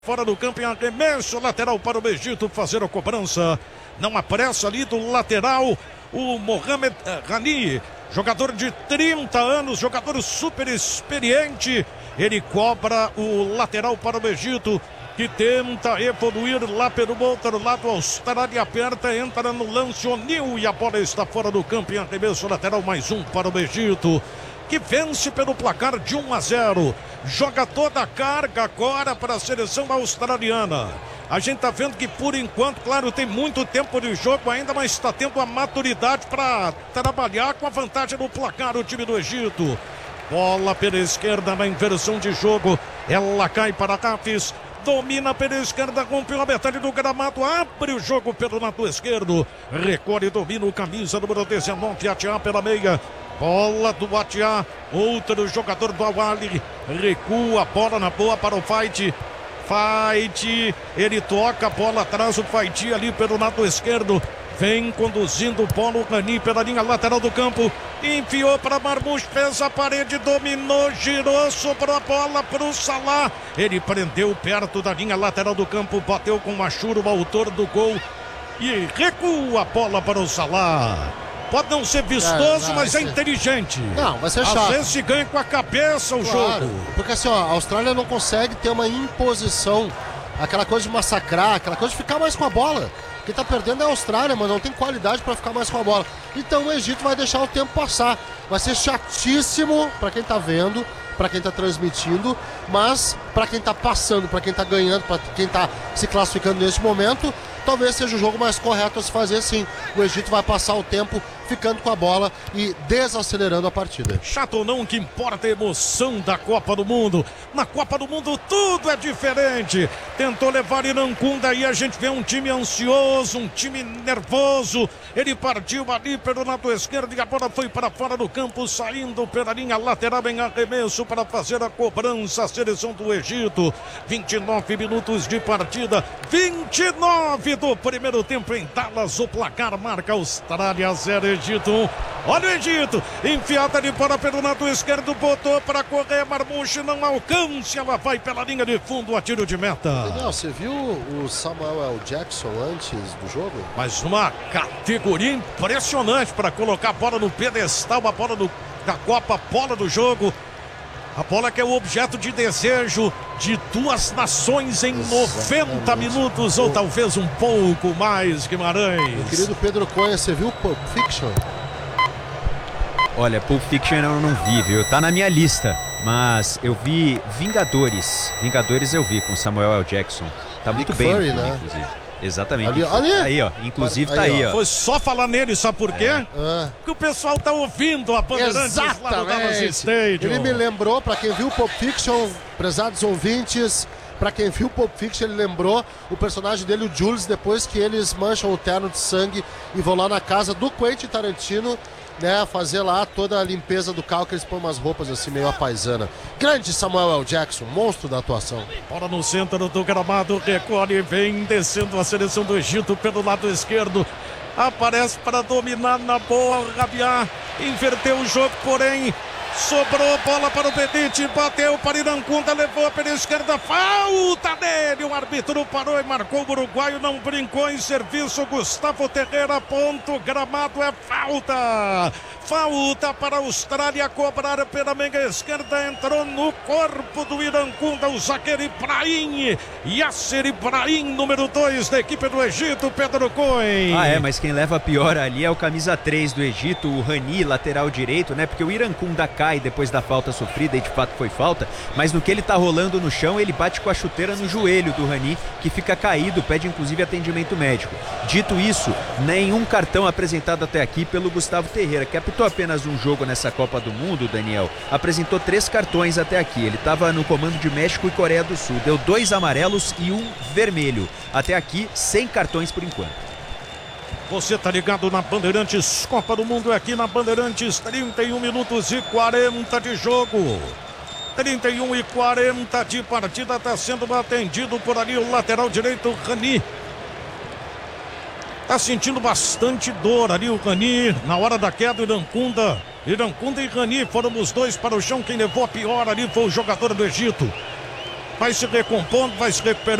Fora do campo em arremesso, lateral para o Egito fazer a cobrança. Não há pressa ali do lateral, o Mohamed Rani, jogador de 30 anos, jogador super experiente. Ele cobra o lateral para o Egito, que tenta evoluir lá pelo outro lado. A Austrália aperta, entra no lance O'Neal e a bola está fora do campo em arremesso lateral. Mais um para o Egito, que vence pelo placar de 1-0. Joga toda a carga agora para a seleção australiana. A gente está vendo que por enquanto, claro, tem muito tempo de jogo ainda, mas está tendo a maturidade para trabalhar com a vantagem no placar o time do Egito. Bola pela esquerda na inversão de jogo. Ela cai para Rafis. Domina pela esquerda, rompeu a metade do gramado, abre o jogo pelo lado esquerdo. Recolhe, domina o camisa número 19, Atiá pela meia. Bola do Atiá, outro jogador do Al-Ahly. Recua a bola na boa para o Fight. Ele toca a bola atrás, o Fight ali pelo lado esquerdo. Vem conduzindo o Paulo Rani pela linha lateral do campo. Enfiou para Marmouche, fez a parede, dominou, girou, sobrou a bola para o Salah. Ele prendeu perto da linha lateral do campo, bateu com o Machur, o autor do gol. E recua a bola para o Salah. Pode não ser vistoso, mas é inteligente. Não, vai ser chato. Às vezes se ganha com a cabeça o jogo. Porque assim, ó, a Austrália não consegue ter uma imposição, aquela coisa de massacrar, aquela coisa de ficar mais com a bola. Quem tá perdendo é a Austrália, mas não tem qualidade para ficar mais com a bola. Então o Egito vai deixar o tempo passar. Vai ser chatíssimo para quem tá vendo, para quem tá transmitindo, mas para quem tá passando, para quem tá ganhando, para quem tá se classificando nesse momento, talvez seja o jogo mais correto a se fazer assim. O Egito vai passar o tempo ficando com a bola e desacelerando a partida. Chato ou não, o que importa é a emoção da Copa do Mundo. Na Copa do Mundo tudo é diferente. Tentou levar Irankunda e a gente vê um time ansioso, um time nervoso. Ele partiu ali pelo lado esquerdo e a bola foi para fora do campo, saindo pela linha lateral em arremesso para fazer a cobrança. A seleção do Egito, 29 minutos de partida, 29 do primeiro tempo em Dallas. O placar marca Austrália 0, Egito 1. Olha o Egito, enfiada de fora pelo lado esquerdo, botou para correr, Marmouche não alcança, ela vai pela linha de fundo, a tiro de meta. Daniel, você viu o Samuel L. Jackson antes do jogo? Mas uma categoria impressionante para colocar a bola no pedestal, a bola da Copa, a bola do jogo. A bola que é o objeto de desejo de duas nações em 90 minutos, ou talvez um pouco mais, Guimarães. Meu querido Pedro Cunha, você viu Pulp Fiction? Olha, Pulp Fiction eu não vi, viu? Tá na minha lista, mas eu vi Vingadores. Vingadores eu vi com Samuel L. Jackson. Tá muito bem, Fury, né? Inclusive. Exatamente. Ali. Aí, ó. Inclusive tá aí, ó. Foi só falar nele, sabe por quê? Porque o pessoal tá ouvindo a Bandeirantes lá no Dallas Stadium. Ele me lembrou, pra quem viu Pulp Fiction, prezados ouvintes, pra quem viu Pulp Fiction, ele lembrou o personagem dele, o Jules, depois que eles mancham o terno de sangue e vão lá na casa do Quentin Tarantino, né, fazer lá toda a limpeza do carro, que eles põem umas roupas assim meio apaisana. Grande Samuel L. Jackson, monstro da atuação. Bola no centro do gramado, recolhe, vem descendo a seleção do Egito pelo lado esquerdo. Aparece para dominar na boa, Rabiá inverteu o jogo, porém sobrou bola para o Bedite, bateu para Irankunda, levou pela esquerda, falta dele, o árbitro parou e marcou, o uruguaio não brincou em serviço, Gustavo Ferreira, ponto, gramado é falta para a Austrália cobrar pela meia esquerda, entrou no corpo do Irankunda, o zagueiro Ibrahim, Yasser Ibrahim, número 2 da equipe do Egito, Pedro Cunha. Mas quem leva a pior ali é o camisa 3 do Egito, o Rani, lateral direito, né? Porque o Irankunda cai depois da falta sofrida, e de fato foi falta, mas no que ele tá rolando no chão, ele bate com a chuteira no joelho do Rani, que fica caído, pede inclusive atendimento médico. Dito isso, nenhum cartão apresentado até aqui pelo Gustavo Ferreira, que apitou apenas um jogo nessa Copa do Mundo, Daniel, apresentou 3 cartões até aqui. Ele estava no comando de México e Coreia do Sul, deu 2 amarelos e 1 vermelho. Até aqui, 100 cartões por enquanto. Você tá ligado na Bandeirantes, Copa do Mundo é aqui na Bandeirantes, 31 minutos e 40 de jogo. 31 e 40 de partida, tá sendo atendido por ali o lateral direito, Rani. Tá sentindo bastante dor ali o Rani, na hora da queda, Irankunda e Rani foram os dois para o chão, quem levou a pior ali foi o jogador do Egito. vai se recompondo, vai se recuperando.